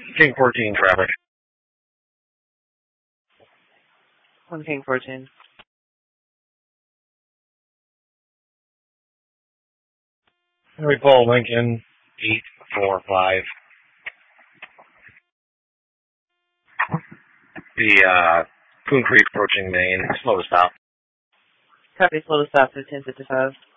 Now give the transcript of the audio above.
King 14 traffic. 1 King 14. Henry Paul Lincoln 845. The Coon Creek approaching Maine. Slow to stop. Copy, slow to stop to 1055.